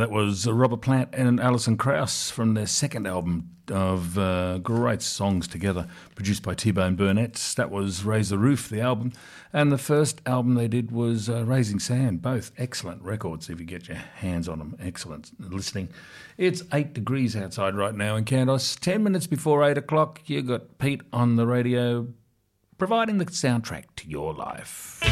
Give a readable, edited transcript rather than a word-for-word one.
that was Robert Plant and Alison Krauss from their second album of great songs together, produced by T-Bone Burnett. That was Raise the Roof, the album. And the first album they did was Raising Sand, both excellent records if you get your hands on them. Excellent listening. It's 8 degrees outside right now in Kandos. 10 minutes before 8 o'clock, you got Pete on the radio, providing the soundtrack to your life.